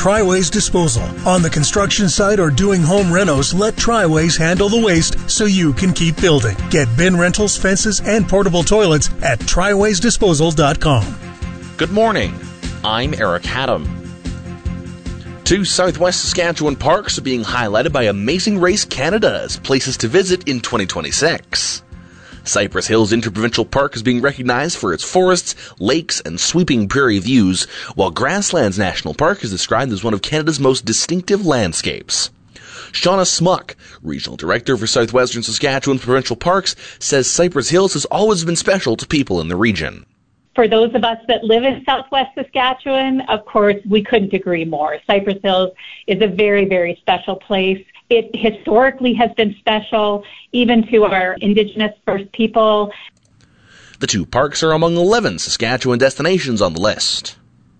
Triways Disposal. On the construction site or doing home renos, let Triways handle the waste so you can keep building. Get bin rentals, fences, and portable toilets at triwaysdisposal.com. Good morning. I'm Eric Haddam. 2 Southwest Saskatchewan parks are being highlighted by Amazing Race Canada as places to visit in 2026. Cypress Hills Interprovincial Park is being recognized for its forests, lakes, and sweeping prairie views, while Grasslands National Park is described as one of Canada's most distinctive landscapes. Shauna Smuck, Regional Director for Southwestern Saskatchewan Provincial Parks, says Cypress Hills has always been special to people in the region. For those of us that live in Southwest Saskatchewan, of course, we couldn't agree more. Cypress Hills is a very, very special place. It historically has been special, even to our Indigenous First People. The 2 parks are among 11 Saskatchewan destinations on the list.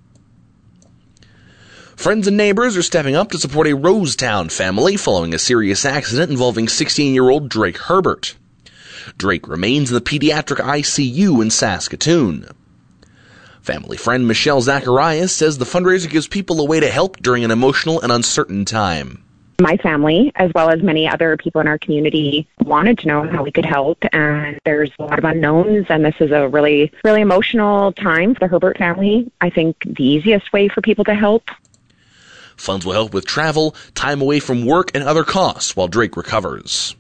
Friends and neighbors are stepping up to support a Rosetown family following a serious accident involving 16-year-old Drake Herbert. Drake remains in the pediatric ICU in Saskatoon. Family friend Michelle Zacharias says the fundraiser gives people a way to help during an emotional and uncertain time. My family, as well as many other people in our community, wanted to know how we could help, and there's a lot of unknowns, and this is a really, really emotional time for the Herbert family. I think the easiest way for people to help. Funds will help with travel, time away from work, and other costs while Drake recovers.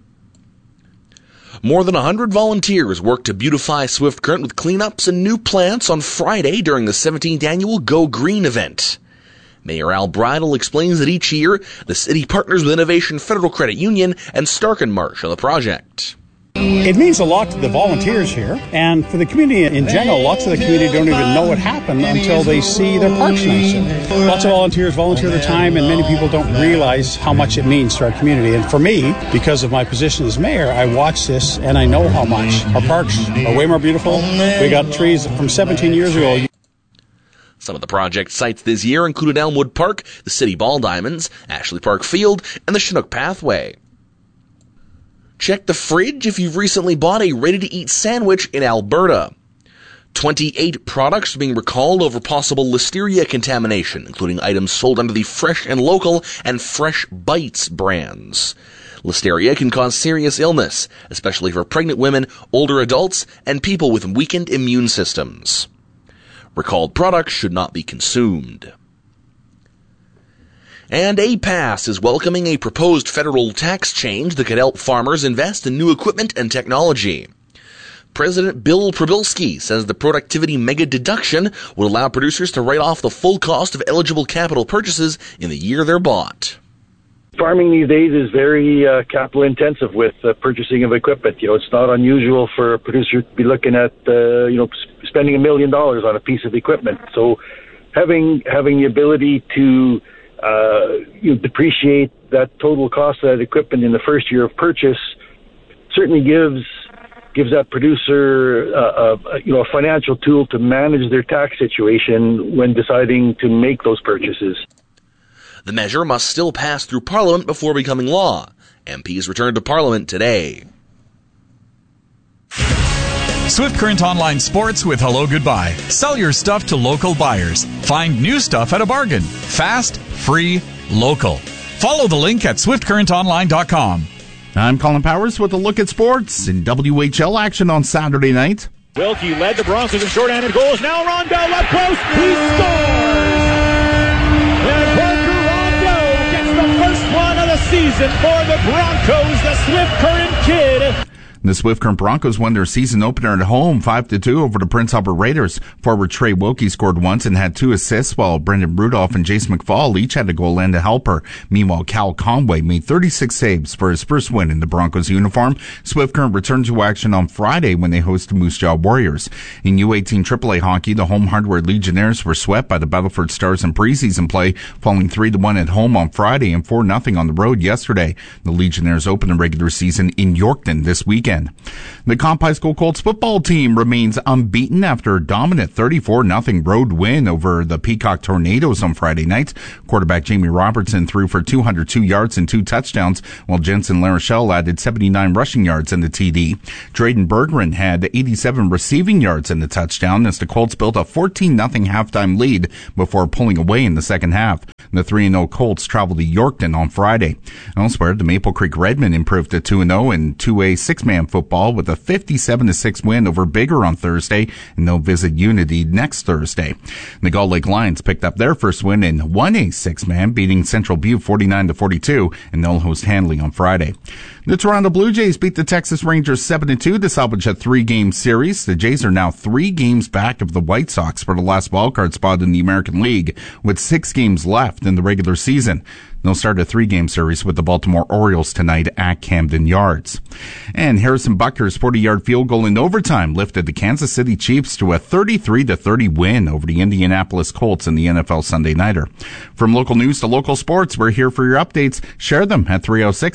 More than 100 volunteers worked to beautify Swift Current with cleanups and new plants on Friday during the 17th annual Go Green event. Mayor Al Bridle explains that each year, the city partners with Innovation Federal Credit Union and Stark & Marsh on the project. It means a lot to the volunteers here, and for the community in general. Lots of the community don't even know what happened until they see their parks nicer. Lots of volunteers volunteer their time, and many people don't realize how much it means to our community. And for me, because of my position as mayor, I watch this and I know how much. Our parks are way more beautiful. We got trees from 17 years ago. Some of the project sites this year included Elmwood Park, the City Ball Diamonds, Ashley Park Field, and the Chinook Pathway. Check the fridge if you've recently bought a ready-to-eat sandwich in Alberta. 28 products are being recalled over possible listeria contamination, including items sold under the Fresh and Local and Fresh Bites brands. Listeria can cause serious illness, especially for pregnant women, older adults, and people with weakened immune systems. Recalled products should not be consumed. And APAS is welcoming a proposed federal tax change that could help farmers invest in new equipment and technology. President Bill Probilski says the productivity mega deduction will allow producers to write off the full cost of eligible capital purchases in the year they're bought. Farming these days is very capital intensive with purchasing of equipment. It's not unusual for a producer to be looking at, spending $1 million on a piece of equipment. So having the ability to depreciate that total cost of that equipment in the first year of purchase certainly gives that producer a financial tool to manage their tax situation when deciding to make those purchases. The measure must still pass through Parliament before becoming law. MPs return to Parliament today. Swift Current Online Sports with Hello Goodbye. Sell your stuff to local buyers. Find new stuff at a bargain. Fast, free, local. Follow the link at swiftcurrentonline.com. I'm Colin Powers with a look at sports in WHL action on Saturday night. Wilkie led the Broncos in short-handed goals. Now Ron Bell up close. He scores! And Parker Ron gets the first one of the season for the Broncos, the Swift Current kid. The Swift Current Broncos won their season opener at home 5-2 over the Prince Albert Raiders. Forward Trey Wilkie scored once and had 2 assists, while Brendan Rudolph and Jason McFall each had a goal and a helper. Meanwhile, Cal Conway made 36 saves for his first win in the Broncos uniform. Swift Current returned to action on Friday when they host the Moose Jaw Warriors. In U18 AAA hockey, the home Hardware Legionnaires were swept by the Battleford Stars in preseason play, falling 3-1 at home on Friday and 4-0 on the road yesterday. The Legionnaires open the regular season in Yorkton this weekend. weekend. The Comp High School Colts football team remains unbeaten after a dominant 34-0 road win over the Peacock Tornadoes on Friday night. Quarterback Jamie Robertson threw for 202 yards and 2 touchdowns, while Jensen LaRochelle added 79 rushing yards and the TD. Drayden Bergren had 87 receiving yards and the touchdown as the Colts built a 14-0 halftime lead before pulling away in the second half. The 3-0 Colts traveled to Yorkton on Friday. Elsewhere, the Maple Creek Redmen improved to 2-0 in 2A six-man football with a 57-6 win over Bigger on Thursday, and they'll visit Unity next Thursday. The Gull Lake Lions picked up their first win in 1A six-man, beating Central Butte 49-42, and they'll host Handley on Friday. The Toronto Blue Jays beat the Texas Rangers 7-2 to salvage a 3-game series. The Jays are now 3 games back of the White Sox for the last wildcard spot in the American League, with 6 games left in the regular season. They'll start a 3-game series with the Baltimore Orioles tonight at Camden Yards. And Harrison Butker's 40-yard field goal in overtime lifted the Kansas City Chiefs to a 33-30 win over the Indianapolis Colts in the NFL Sunday Nighter. From local news to local sports, we're here for your updates. Share them at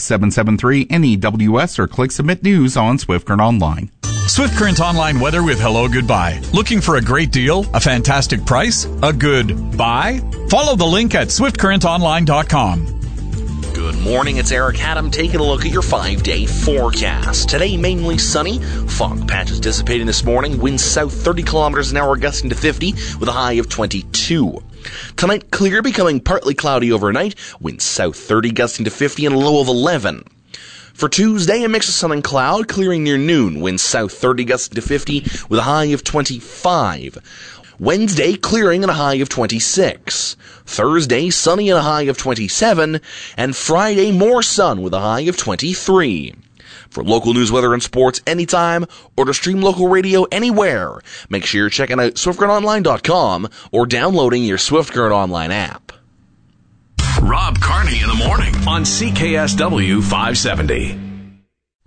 306-773-NEWS or click Submit News on Swift Current Online. Swift Current Online weather with Hello Goodbye. Looking for a great deal, a fantastic price, a good buy? Follow the link at swiftcurrentonline.com. Good morning, it's Eric Adam taking a look at your 5-day forecast. Today, mainly sunny. Fog patches dissipating this morning. Winds south 30 kilometers an hour, gusting to 50 with a high of 22. Tonight, clear, becoming partly cloudy overnight. Winds south 30, gusting to 50 and a low of 11. For Tuesday, a mix of sun and cloud, clearing near noon. Winds south 30, gusting to 50 with a high of 25. Wednesday, clearing and a high of 26. Thursday, sunny and a high of 27. And Friday, more sun with a high of 23. For local news, weather, and sports anytime, or to stream local radio anywhere, make sure you're checking out SwiftCurrentOnline.com or downloading your Swift Current Online app. Rob Carney in the morning on CKSW 570.